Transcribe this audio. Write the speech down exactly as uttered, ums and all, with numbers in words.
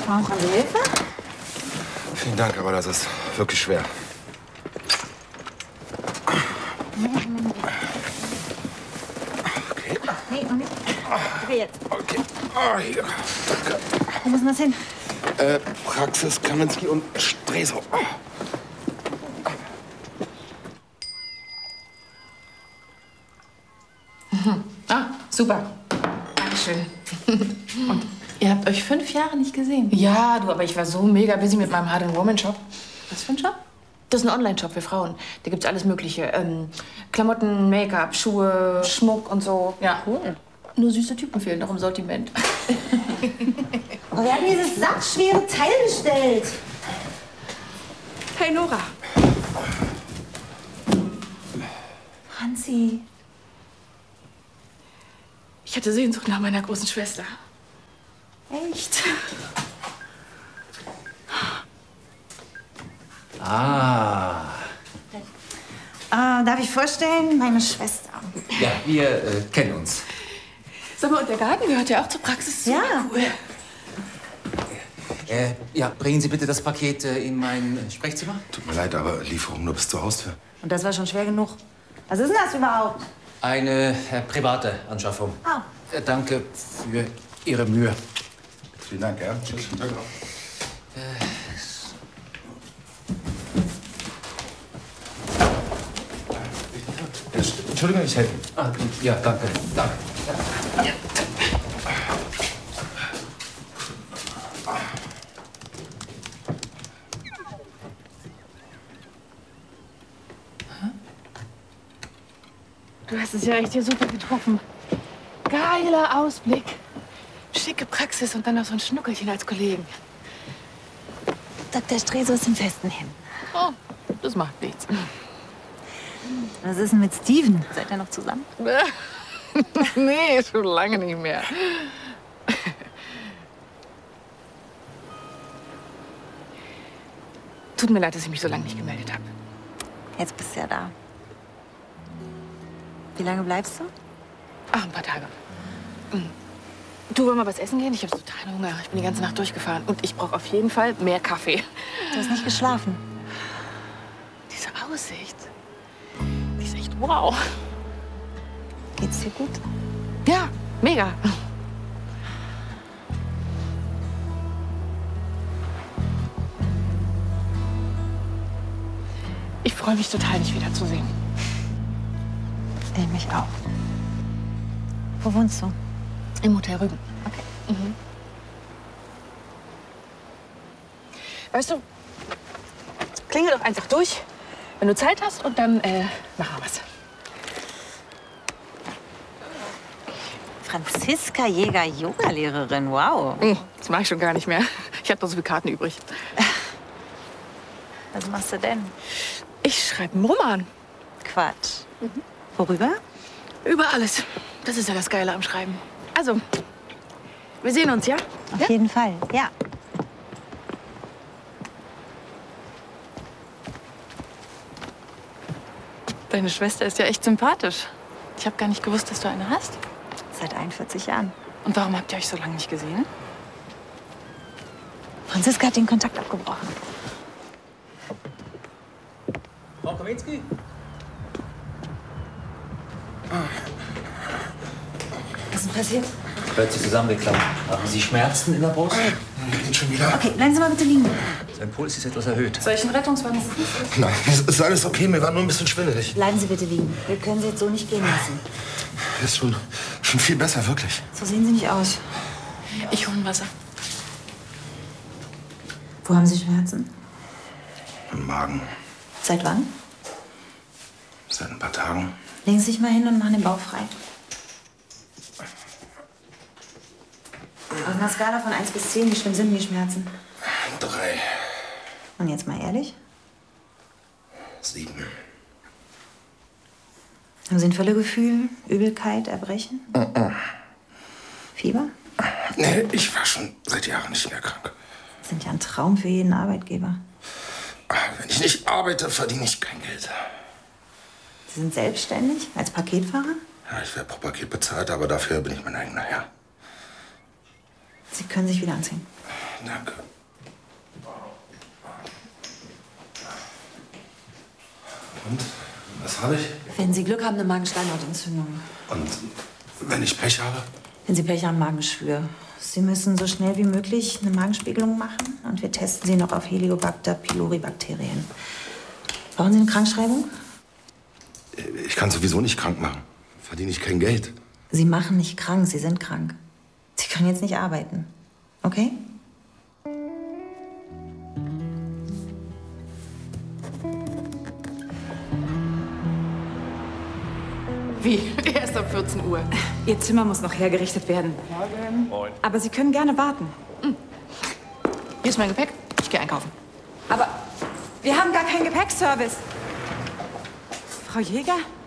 Brauchen Sie Hilfe? Vielen Dank, aber das ist wirklich schwer. Okay. Nee, Moment. Okay, jetzt. Okay. Oh, hier. Danke. Wo muss denn das hin? Äh, Praxis Kaminski und Stresow. Mhm. Ah, super. Dankeschön. Und ihr habt euch fünf Jahre nicht gesehen? Ja, du, aber ich war so mega busy mit meinem Hard and Woman Shop. Was für ein Shop? Das ist ein Online-Shop für Frauen. Da gibt's alles Mögliche. Ähm, Klamotten, Make-up, Schuhe, Schmuck und so. Ja. Cool. Nur süße Typen fehlen noch im Sortiment. Oh, wir haben dieses sackschwere Teil bestellt. Hey, Nora. Franzi. Ich hatte Sehnsucht nach meiner großen Schwester. Echt? Ah. Ah, darf ich vorstellen? Meine Schwester. Ja, wir äh, kennen uns. Sag mal, und der Garten gehört ja auch zur Praxis. Ja. Cool. Äh, ja, bringen Sie bitte das Paket äh, in mein Sprechzimmer. Tut mir leid, aber Lieferung nur bis zur Haustür. Und das war schon schwer genug. Was ist denn das überhaupt? Eine äh, private Anschaffung. Ah. Äh, danke für Ihre Mühe. Vielen Dank, ja. Tschüss. Danke. Entschuldigung, ich helfe. Ah, ja, danke. Danke. Ja. Du hast es ja echt hier super getroffen. Geiler Ausblick. Schicke Praxis und dann noch so ein Schnuckelchen als Kollegen. Doktor Stresow ist in festen Händen. Oh, das macht nichts. Was ist denn mit Steven? Seid ihr noch zusammen? Nee, schon lange nicht mehr. Tut mir leid, dass ich mich so lange nicht gemeldet habe. Jetzt bist du ja da. Wie lange bleibst du? Ach, ein paar Tage. Du, wollen wir was essen gehen? Ich habe total Hunger. Ich bin die ganze Nacht durchgefahren. Und ich brauche auf jeden Fall mehr Kaffee. Du hast nicht geschlafen. Diese Aussicht, die ist echt wow. Geht's dir gut? Ja, mega. Ich freue mich total, dich wiederzusehen. Ich mich auch. Wo wohnst du? Im Hotel Rügen. Okay. Mhm. Weißt du, klingel doch einfach durch, wenn du Zeit hast, und dann äh, machen wir was. Franziska Jäger, Yogalehrerin. Wow. Hm, das mache ich schon gar nicht mehr. Ich habe noch so viele Karten übrig. Was machst du denn? Ich schreibe einen Roman. Quatsch. Mhm. Worüber? Über alles. Das ist ja das Geile am Schreiben. Also, wir sehen uns, ja? Auf ja? jeden Fall, ja. Deine Schwester ist ja echt sympathisch. Ich habe gar nicht gewusst, dass du eine hast. Seit einundvierzig Jahren. Und warum habt ihr euch so lange nicht gesehen? Franziska hat den Kontakt abgebrochen. Frau Kaminski? Was ist denn passiert? Hört sich zusammengeklappt. Haben Sie Schmerzen in der Brust? Geht schon wieder? Okay, bleiben Sie mal bitte liegen. Sein Puls ist etwas erhöht. Soll ich einen Rettungswagen rufen? Nein, es ist alles okay. Mir war nur ein bisschen schwindelig. Bleiben Sie bitte liegen. Wir können Sie jetzt so nicht gehen lassen. Ist schon, schon viel besser, wirklich. So sehen Sie nicht aus. Ich hole ein Wasser. Wo haben Sie Schmerzen? Im Magen. Seit wann? Seit ein paar Tagen. Legen Sie sich mal hin und machen den Bauch frei. Auf einer Skala von eins bis zehn, wie schlimm sind die Schmerzen? Drei. Und jetzt mal ehrlich? Sieben. Haben Sie ein Völlegefühl, Übelkeit, Erbrechen? Uh -uh. Fieber? Nee, ich war schon seit Jahren nicht mehr krank. Das sind ja ein Traum für jeden Arbeitgeber. Wenn ich nicht arbeite, verdiene ich kein Geld. Sie sind selbstständig, als Paketfahrer? Ja, ich werde pro Paket bezahlt, aber dafür bin ich mein eigener Herr. Sie können sich wieder anziehen. Danke. Und? Was habe ich? Wenn Sie Glück haben, eine Magenschleimhautentzündung. Und wenn ich Pech habe? Wenn Sie Pech haben, Magengeschwür. Sie müssen so schnell wie möglich eine Magenspiegelung machen und wir testen Sie noch auf Heliobacter pylori-Bakterien. Brauchen Sie eine Krankschreibung? Ich kann sowieso nicht krank machen. Verdiene ich kein Geld. Sie machen nicht krank, Sie sind krank. Sie können jetzt nicht arbeiten. Okay? Wie? Erst um vierzehn Uhr. Ihr Zimmer muss noch hergerichtet werden. Morgen. Aber Sie können gerne warten. Hm. Hier ist mein Gepäck. Ich gehe einkaufen. Aber wir haben gar keinen Gepäckservice. Frau Jäger?